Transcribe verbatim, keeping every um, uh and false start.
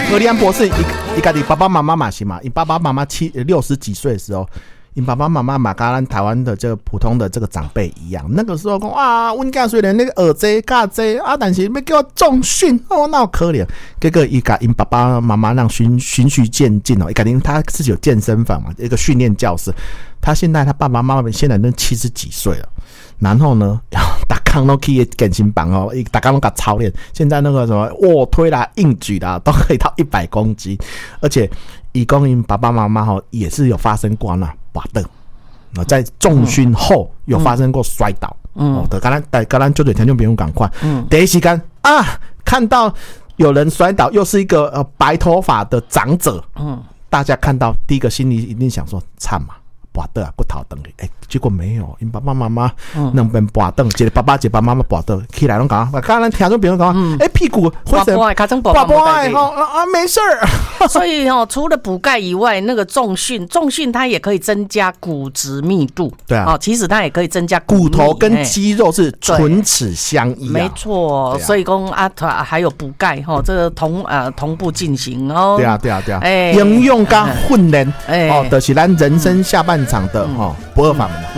格里安博士，一个你爸爸妈妈嘛是嘛，你爸爸妈妈七六十几岁的时候，你爸爸妈妈嘛，跟咱台湾的这个普通的这个长辈一样，那个时候讲啊，阮家虽然那个耳贼嘎贼啊，但是要叫我重训哦，那好可怜。结果伊甲因爸爸妈妈让循循序渐进哦，伊甲因他自己有健身房嘛，一个训练教室。他现在他爸爸妈妈现在都七十几岁了。然后呢，大康都可以健身房哦，大康都给操练。现在那个什么卧推啦、硬举啦，都可以到一百公斤。而且，以公因爸爸妈妈哈也是有发生过那滑凳，在重训后有发生过摔倒。嗯，哦，的，刚才刚才就对听众朋友赶快。嗯，第一时间啊，看到有人摔倒，又是一个呃白头发的长者。嗯，大家看到第一个心里一定想说：惨嘛！拔倒啊，骨头断去，哎，结果没有，因爸爸妈妈两边拔倒，一个爸爸一个爸妈妈拔倒，起来拢讲，刚才听众朋友讲，哎、嗯，屁股拔拔，卡成拔拔拔，吼啊，没事儿。 所以哦，除了补钙以外，那个重训，重训它也可以增加骨质密度， 对啊， 哦，其实它也可以增加骨, 骨头跟肌肉是唇齿相依、啊， 没错。啊、所以讲啊，还有补钙哈，这个同呃同步进行哦。 对啊，对啊，对啊，哎，应用跟训练，哦，就是咱人生下半场的哈不二法门。